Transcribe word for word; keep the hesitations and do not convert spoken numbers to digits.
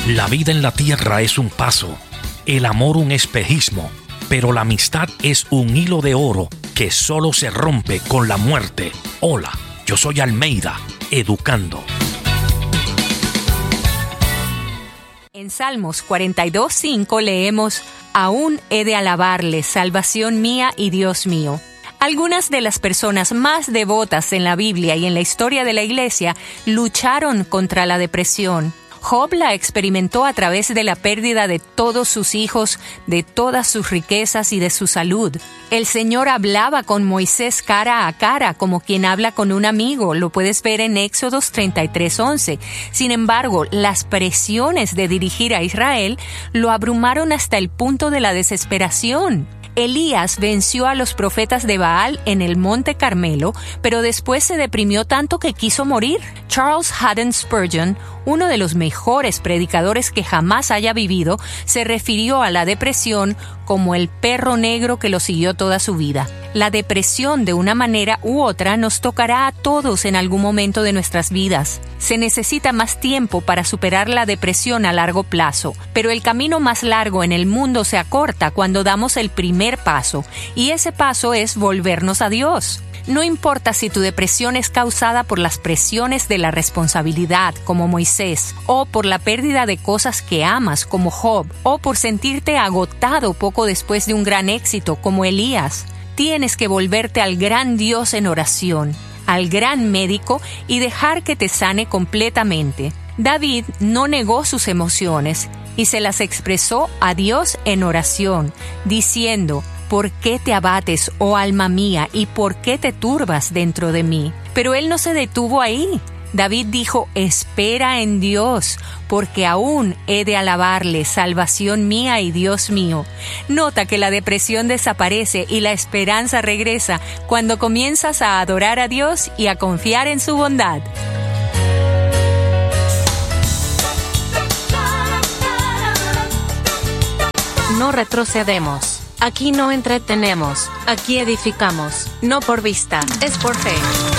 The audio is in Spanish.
La vida en la tierra es un paso, el amor un espejismo, pero la amistad es un hilo de oro que solo se rompe con la muerte. Hola, yo soy Almeida, educando. En Salmos cuarenta y dos, cinco leemos: Aún he de alabarle, salvación mía y Dios mío. Algunas de las personas más devotas en la Biblia y en la historia de la Iglesia lucharon contra la depresión. Job la experimentó a través de la pérdida de todos sus hijos, de todas sus riquezas y de su salud. El Señor hablaba con Moisés cara a cara, como quien habla con un amigo. Lo puedes ver en Éxodos treinta y tres, once. Sin embargo, las presiones de dirigir a Israel lo abrumaron hasta el punto de la desesperación. Elías venció a los profetas de Baal en el Monte Carmelo, pero después se deprimió tanto que quiso morir. Charles Haddon Spurgeon, uno de los mejores predicadores que jamás haya vivido, se refirió a la depresión como el perro negro que lo siguió toda su vida. La depresión, de una manera u otra, nos tocará a todos en algún momento de nuestras vidas. Se necesita más tiempo para superar la depresión a largo plazo, pero el camino más largo en el mundo se acorta cuando damos el primer paso, y ese paso es volvernos a Dios. No importa si tu depresión es causada por las presiones de la responsabilidad, como Moisés, o por la pérdida de cosas que amas, como Job, o por sentirte agotado poco después de un gran éxito, como Elías. Tienes que volverte al gran Dios en oración, al gran médico, y dejar que te sane completamente. David no negó sus emociones y se las expresó a Dios en oración, diciendo: ¿Por qué te abates, oh alma mía, y por qué te turbas dentro de mí? Pero él no se detuvo ahí. David dijo: espera en Dios, porque aún he de alabarle, salvación mía y Dios mío. Nota que la depresión desaparece y la esperanza regresa cuando comienzas a adorar a Dios y a confiar en su bondad. No retrocedemos. Aquí no entretenemos, aquí edificamos, no por vista, es por fe.